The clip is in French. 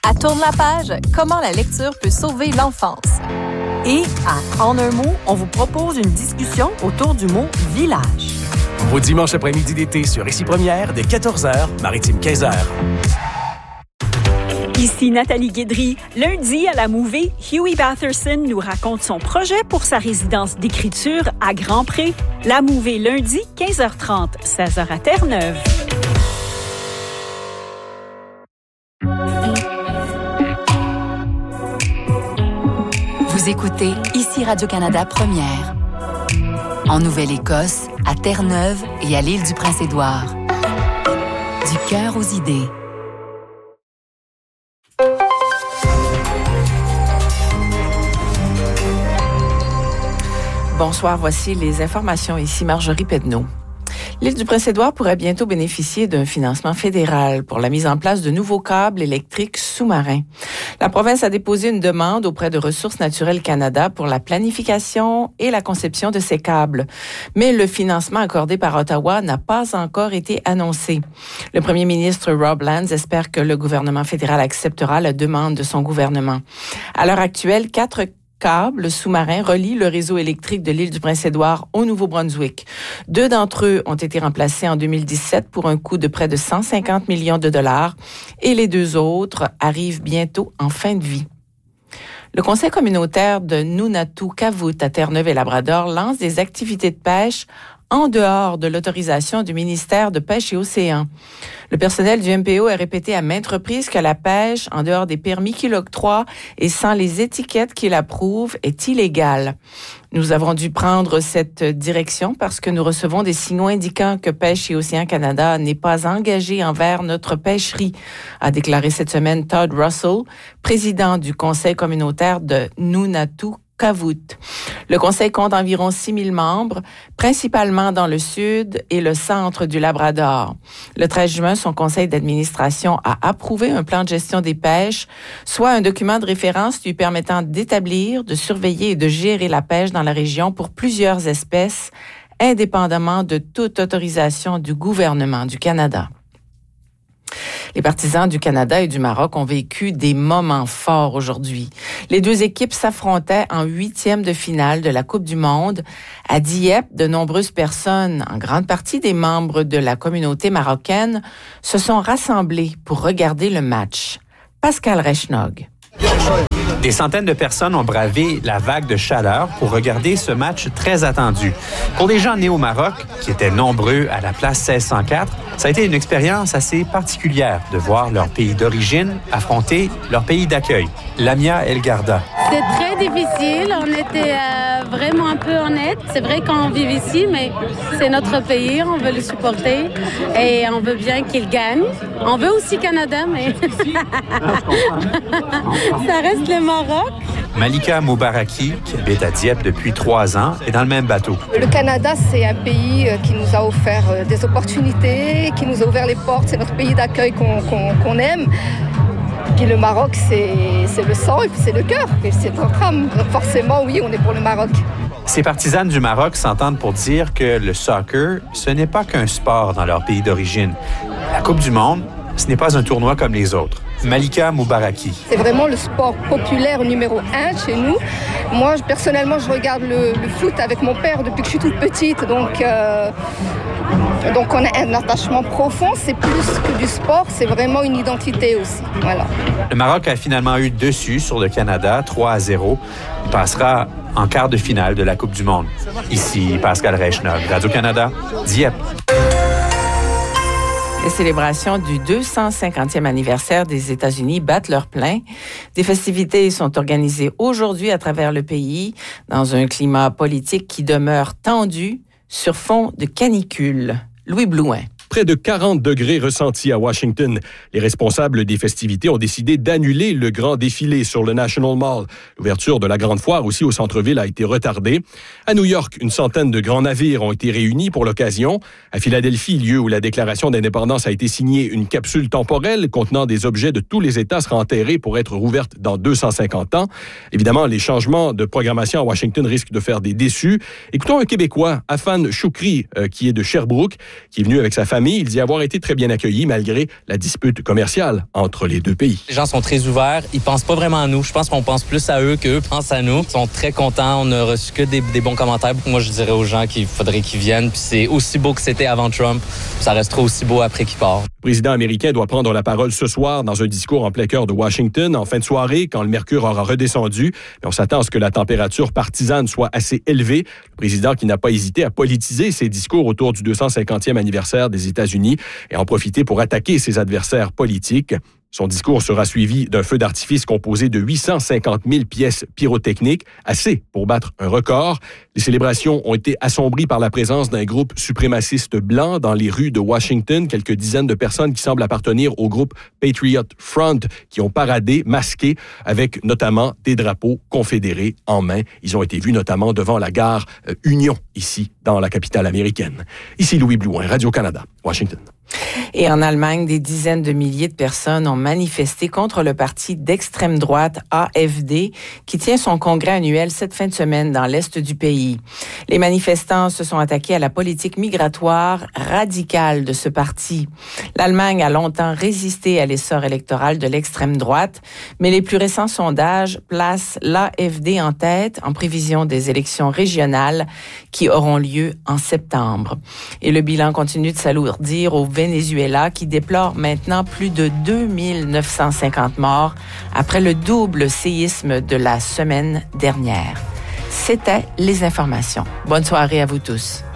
À Tourne la page, comment la lecture peut sauver l'enfance. Et à En un mot, on vous propose une discussion autour du mot « village ». Vos dimanches après-midi d'été sur Ici Première, dès 14h, Maritime 15h. Ici Nathalie Guédry. Lundi, à la Mouvée, Huey Batherson nous raconte son projet pour sa résidence d'écriture à Grand-Pré. La Mouvée, lundi, 15h30, 16h à Terre-Neuve. Vous écoutez Ici Radio-Canada Première. En Nouvelle-Écosse, à Terre-Neuve et à l'île du Prince-Édouard. Du cœur aux idées. Bonsoir, voici les informations. Ici Marjorie Pedneau. L'île du Prince-Édouard pourrait bientôt bénéficier d'un financement fédéral pour la mise en place de nouveaux câbles électriques sous-marins. La province a déposé une demande auprès de Ressources naturelles Canada pour la planification et la conception de ces câbles. Mais le financement accordé par Ottawa n'a pas encore été annoncé. Le premier ministre Rob Lands espère que le gouvernement fédéral acceptera la demande de son gouvernement. À l'heure actuelle, 4 câbles sous-marins relient le réseau électrique de l'île du Prince-Édouard au Nouveau-Brunswick. 2 d'entre eux ont été remplacés en 2017 pour un coût de près de 150 millions de dollars et les 2 autres arrivent bientôt en fin de vie. Le conseil communautaire de Nunatu-Kavut à Terre-Neuve et Labrador lance des activités de pêche en dehors de l'autorisation du ministère de Pêche et Océans. Le personnel du MPO a répété à maintes reprises que la pêche, en dehors des permis qu'il octroie et sans les étiquettes qu'il approuve, est illégale. Nous avons dû prendre cette direction parce que nous recevons des signaux indiquant que Pêche et Océans Canada n'est pas engagé envers notre pêcherie, a déclaré cette semaine Todd Russell, président du conseil communautaire de Nunatu-Kavut. Le conseil compte environ 6 000 membres, principalement dans le sud et le centre du Labrador. Le 13 juin, son conseil d'administration a approuvé un plan de gestion des pêches, soit un document de référence lui permettant d'établir, de surveiller et de gérer la pêche dans la région pour plusieurs espèces, indépendamment de toute autorisation du gouvernement du Canada. Les partisans du Canada et du Maroc ont vécu des moments forts aujourd'hui. Les 2 équipes s'affrontaient en 8e de finale de la Coupe du Monde. À Dieppe, de nombreuses personnes, en grande partie des membres de la communauté marocaine, se sont rassemblées pour regarder le match. Pascal Rechnog. Des centaines de personnes ont bravé la vague de chaleur pour regarder ce match très attendu. Pour les gens nés au Maroc, qui étaient nombreux à la place 1604, ça a été une expérience assez particulière de voir leur pays d'origine affronter leur pays d'accueil, Lamia El Garda. C'est très difficile, on était vraiment un peu honnête. C'est vrai qu'on vit ici, mais c'est notre pays, on veut le supporter et on veut bien qu'il gagne. On veut aussi Canada, mais ça reste le Maroc. Malika Moubaraki, qui habite à Dieppe depuis 3 ans, est dans le même bateau. Le Canada, c'est un pays qui nous a offert des opportunités, qui nous a ouvert les portes. C'est notre pays d'accueil qu'on aime. Puis le Maroc, c'est le sang et puis c'est le cœur. Et c'est notre âme. Donc forcément, oui, on est pour le Maroc. Ces partisanes du Maroc s'entendent pour dire que le soccer, ce n'est pas qu'un sport dans leur pays d'origine. La Coupe du Monde, ce n'est pas un tournoi comme les autres. Malika Moubaraki. C'est vraiment le sport populaire numéro 1 chez nous. Moi, personnellement, je regarde le foot avec mon père depuis que je suis toute petite. Donc on a un attachement profond. C'est plus que du sport, c'est vraiment une identité aussi. Voilà. Le Maroc a finalement eu dessus sur le Canada, 3-0. Il passera en quart de finale de la Coupe du Monde. Ici, Pascal Rechnog, Radio-Canada, Dieppe. Les célébrations du 250e anniversaire des États-Unis battent leur plein. Des festivités sont organisées aujourd'hui à travers le pays dans un climat politique qui demeure tendu sur fond de canicule. Louis Blouin. Près de 40 degrés ressentis à Washington. Les responsables des festivités ont décidé d'annuler le grand défilé sur le National Mall. L'ouverture de la grande foire aussi au centre-ville a été retardée. À New York, une centaine de grands navires ont été réunis pour l'occasion. À Philadelphie, lieu où la déclaration d'indépendance a été signée, une capsule temporelle contenant des objets de tous les États sera enterrée pour être rouverte dans 250 ans. Évidemment, les changements de programmation à Washington risquent de faire des déçus. Écoutons un Québécois, Afan Choukri, qui est de Sherbrooke, qui est venu avec sa famille famille, il dit avoir été très bien accueilli malgré la dispute commerciale entre les deux pays. Les gens sont très ouverts. Ils pensent pas vraiment à nous. Je pense qu'on pense plus à eux qu'eux pensent à nous. Ils sont très contents. On n'a reçu que des bons commentaires. Moi, je dirais aux gens qu'il faudrait qu'ils viennent. Puis c'est aussi beau que c'était avant Trump. Ça restera aussi beau après qu'il part. Le président américain doit prendre la parole ce soir dans un discours en plein cœur de Washington en fin de soirée quand le mercure aura redescendu. Mais on s'attend à ce que la température partisane soit assez élevée. Le président qui n'a pas hésité à politiser ses discours autour du 250e anniversaire des États-Unis et en profiter pour attaquer ses adversaires politiques. Son discours sera suivi d'un feu d'artifice composé de 850 000 pièces pyrotechniques, assez pour battre un record. Les célébrations ont été assombries par la présence d'un groupe suprémaciste blanc dans les rues de Washington. Quelques dizaines de personnes qui semblent appartenir au groupe Patriot Front qui ont paradé, masqués, avec notamment des drapeaux confédérés en main. Ils ont été vus notamment devant la gare Union, ici, dans la capitale américaine. Ici Louis Blouin, Radio-Canada, Washington. Et en Allemagne, des dizaines de milliers de personnes ont manifesté contre le parti d'extrême droite AfD qui tient son congrès annuel cette fin de semaine dans l'est du pays. Les manifestants se sont attaqués à la politique migratoire radicale de ce parti. L'Allemagne a longtemps résisté à l'essor électoral de l'extrême droite, mais les plus récents sondages placent l'AfD en tête en prévision des élections régionales qui auront lieu en septembre. Et le bilan continue de s'alourdir au Venezuela qui déplore maintenant plus de 2950 morts après le double séisme de la semaine dernière. C'était les informations. Bonne soirée à vous tous.